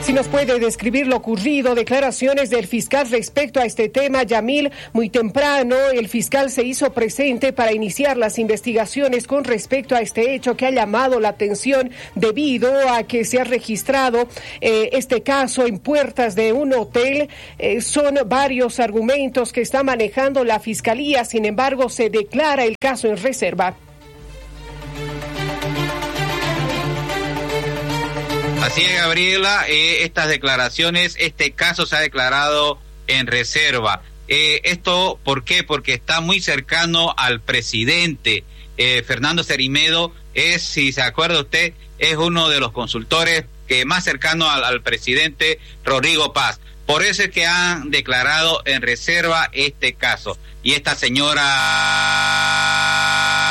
Si nos puede describir lo ocurrido, declaraciones del fiscal respecto a este tema, Yamil. Muy temprano, el fiscal se hizo presente para iniciar las investigaciones con respecto a este hecho que ha llamado la atención debido a que se ha registrado este caso en puertas de un hotel. Son varios argumentos que está manejando la fiscalía, sin embargo, se declara el caso en reserva. Así es, Gabriela, estas declaraciones, este caso se ha declarado en reserva. ¿Esto por qué? Porque está muy cercano al presidente. Fernando Cerimedo es, si se acuerda usted, es uno de los consultores que más cercano al presidente Rodrigo Paz. Por eso es que han declarado en reserva este caso. Y esta señora...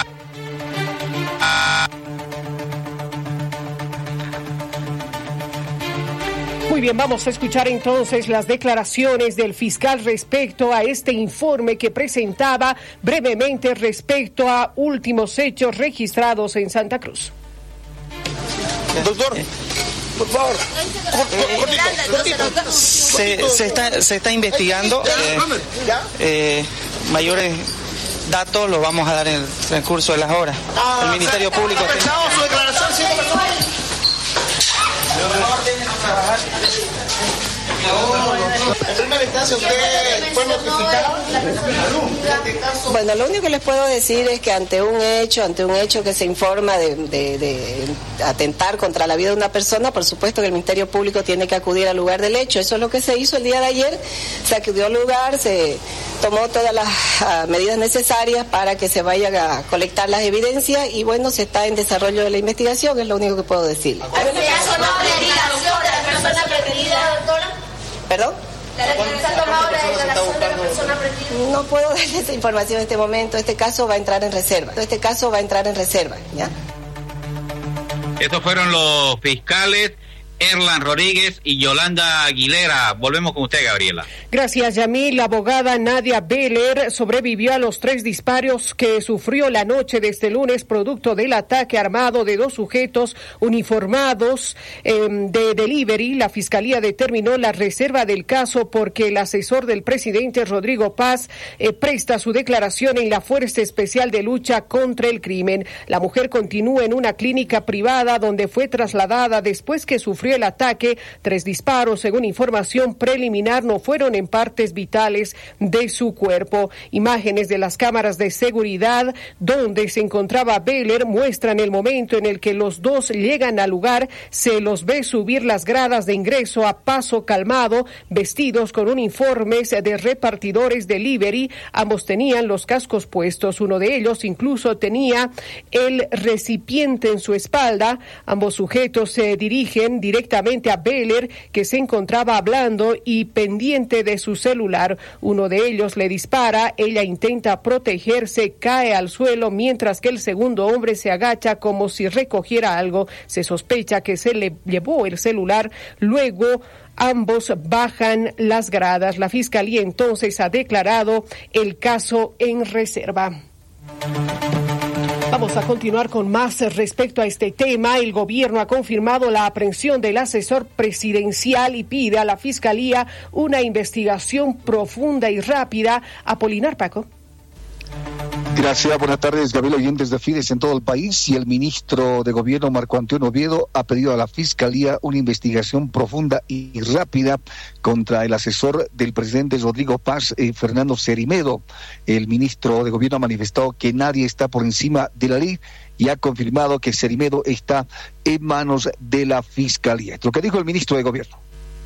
Muy bien, vamos a escuchar entonces las declaraciones del fiscal respecto a este informe que presentaba brevemente respecto a últimos hechos registrados en Santa Cruz. Doctor, por favor. Se está investigando. Mayores datos los vamos a dar en el transcurso de las horas. El Ministerio Público... Su declaración, en primera instancia, ¿usted fue notificado? Bueno, lo único que les puedo decir es que ante un hecho que se informa de atentar contra la vida de una persona, por supuesto que el Ministerio Público tiene que acudir al lugar del hecho. Eso es lo que se hizo el día de ayer. Se acudió al lugar, se tomó todas las medidas necesarias para que se vayan a colectar las evidencias y bueno, se está en desarrollo de la investigación, es lo único que puedo decir. ¿Perdón? No puedo darle esa información en este momento. Este caso va a entrar en reserva. ¿Ya? Estos fueron los fiscales Erlan Rodríguez y Yolanda Aguilera. Volvemos con usted, Gabriela. Gracias, Yamil. La abogada Nadia Beller sobrevivió a los 3 disparos que sufrió la noche de este lunes producto del ataque armado de 2 sujetos uniformados de delivery. La fiscalía determinó la reserva del caso porque el asesor del presidente Rodrigo Paz presta su declaración en la Fuerza Especial de Lucha contra el Crimen. La mujer continúa en una clínica privada donde fue trasladada después que sufrió el ataque. 3 disparos, según información preliminar, no fueron en partes vitales de su cuerpo. Imágenes de las cámaras de seguridad donde se encontraba Beller muestran el momento en el que los dos llegan al lugar. Se los ve subir las gradas de ingreso a paso calmado, vestidos con uniformes de repartidores delivery. Ambos tenían los cascos puestos. Uno de ellos incluso tenía el recipiente en su espalda. Ambos sujetos se dirigen directamente a Beller, que se encontraba hablando y pendiente de su celular. Uno de ellos le dispara, ella intenta protegerse, cae al suelo, mientras que el segundo hombre se agacha como si recogiera algo. Se sospecha que se le llevó el celular. Luego ambos bajan las gradas. La fiscalía entonces ha declarado el caso en reserva. Vamos a continuar con más respecto a este tema. El gobierno ha confirmado la aprehensión del asesor presidencial y pide a la Fiscalía una investigación profunda y rápida. Apolinar, Paco. Gracias, buenas tardes, Gabriel, oyentes de Fides en todo el país. Y el ministro de Gobierno, Marco Antonio Oviedo, ha pedido a la Fiscalía una investigación profunda y rápida contra el asesor del presidente Rodrigo Paz, Fernando Cerimedo. El ministro de Gobierno ha manifestado que nadie está por encima de la ley y ha confirmado que Cerimedo está en manos de la Fiscalía. Lo que dijo el ministro de Gobierno.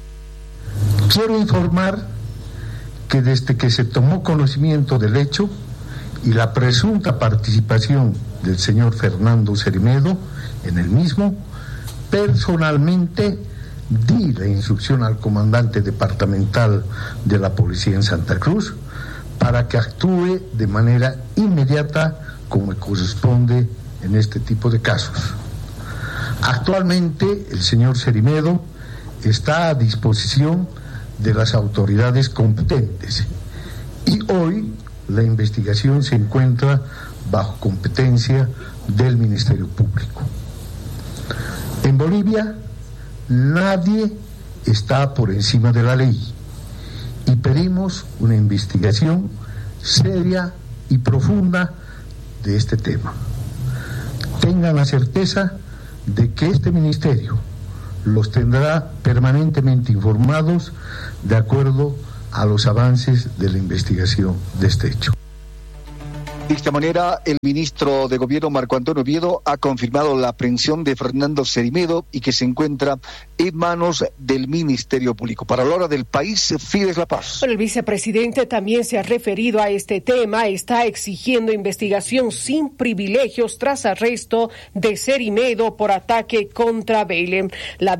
Quiero informar que desde que se tomó conocimiento del hecho y la presunta participación del señor Fernando Cerimedo en el mismo, personalmente di la instrucción al comandante departamental de la policía en Santa Cruz para que actúe de manera inmediata como corresponde en este tipo de casos. Actualmente el señor Cerimedo está a disposición de las autoridades competentes y hoy la investigación se encuentra bajo competencia del Ministerio Público. En Bolivia nadie está por encima de la ley y pedimos una investigación seria y profunda de este tema. Tengan la certeza de que este ministerio los tendrá permanentemente informados de acuerdo a los avances de la investigación de este hecho. De esta manera, el ministro de Gobierno, Marco Antonio Oviedo, ha confirmado la aprehensión de Fernando Cerimedo y que se encuentra en manos del Ministerio Público. Para la hora del país, Fides La Paz. El vicepresidente también se ha referido a este tema. Está exigiendo investigación sin privilegios tras arresto de Cerimedo por ataque contra Belén.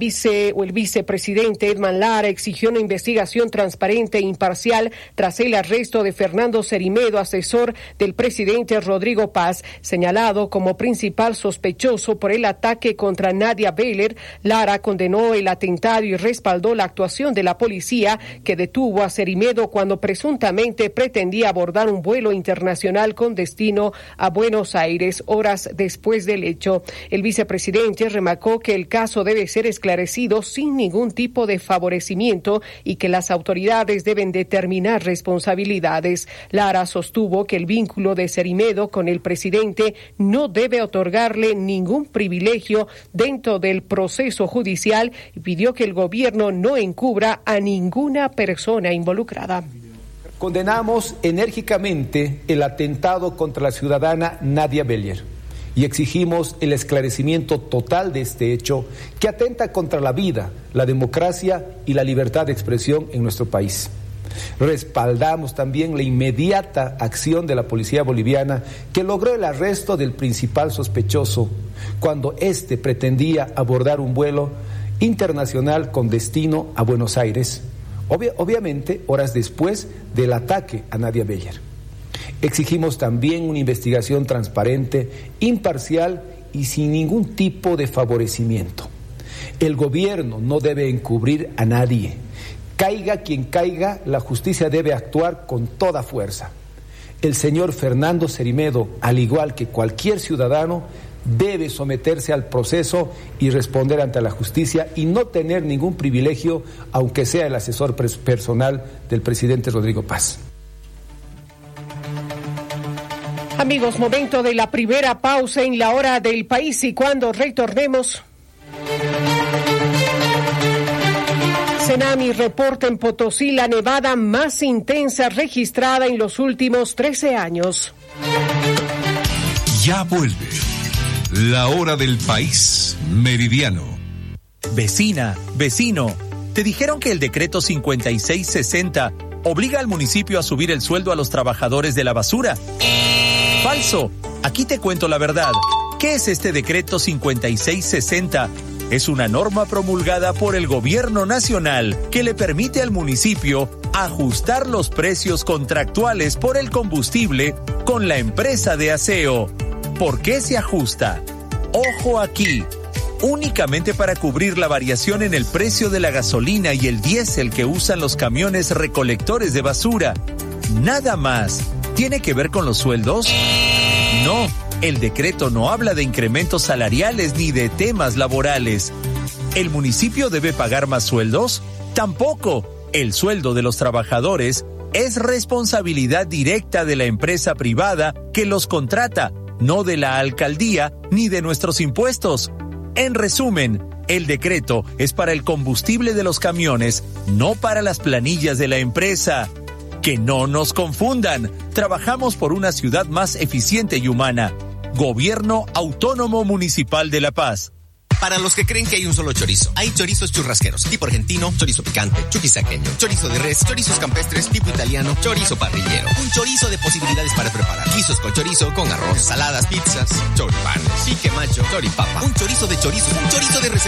El vicepresidente Edman Lara exigió una investigación transparente e imparcial tras el arresto de Fernando Cerimedo, asesor del presidente Rodrigo Paz, señalado como principal sospechoso por el ataque contra Nadia Beller. Lara condenó el atentado y respaldó la actuación de la policía que detuvo a Cerimedo cuando presuntamente pretendía abordar un vuelo internacional con destino a Buenos Aires horas después del hecho. El vicepresidente remarcó que el caso debe ser esclarecido sin ningún tipo de favorecimiento y que las autoridades deben determinar responsabilidades. Lara sostuvo que el vínculo de Cerimedo con el presidente no debe otorgarle ningún privilegio dentro del proceso judicial y pidió que el gobierno no encubra a ninguna persona involucrada. Condenamos enérgicamente el atentado contra la ciudadana Nadia Beller y exigimos el esclarecimiento total de este hecho que atenta contra la vida, la democracia y la libertad de expresión en nuestro país. Respaldamos también la inmediata acción de la policía boliviana que logró el arresto del principal sospechoso cuando éste pretendía abordar un vuelo internacional con destino a Buenos Aires, obviamente horas después del ataque a Nadia Beller. Exigimos también una investigación transparente, imparcial y sin ningún tipo de favorecimiento. El gobierno no debe encubrir a nadie. Caiga quien caiga, la justicia debe actuar con toda fuerza. El señor Fernando Cerimedo, al igual que cualquier ciudadano, debe someterse al proceso y responder ante la justicia y no tener ningún privilegio, aunque sea el asesor personal del presidente Rodrigo Paz. Amigos, momento de la primera pausa en la hora del país y cuando retornemos... Tsunami reporta en Potosí la nevada más intensa registrada en los últimos 13 años. Ya vuelve la hora del país meridiano. Vecina, vecino, ¿te dijeron que el decreto 5660 obliga al municipio a subir el sueldo a los trabajadores de la basura? Falso. Aquí te cuento la verdad. ¿Qué es este decreto 5660? Es una norma promulgada por el gobierno nacional que le permite al municipio ajustar los precios contractuales por el combustible con la empresa de aseo. ¿Por qué se ajusta? Ojo aquí, únicamente para cubrir la variación en el precio de la gasolina y el diésel que usan los camiones recolectores de basura. Nada más. ¿Tiene que ver con los sueldos? No. El decreto no habla de incrementos salariales ni de temas laborales. ¿El municipio debe pagar más sueldos? Tampoco. El sueldo de los trabajadores es responsabilidad directa de la empresa privada que los contrata, no de la alcaldía ni de nuestros impuestos. En resumen, el decreto es para el combustible de los camiones, no para las planillas de la empresa. Que no nos confundan. Trabajamos por una ciudad más eficiente y humana. Gobierno Autónomo Municipal de La Paz. Para los que creen que hay un solo chorizo, hay chorizos churrasqueros, tipo argentino, chorizo picante, chuquisaqueño, chorizo de res, chorizos campestres, tipo italiano, chorizo parrillero. Un chorizo de posibilidades para preparar. Guisos con chorizo, con arroz, saladas, pizzas, choripanes, chique macho, choripapa. Un chorizo de chorizos, un chorizo de recetas.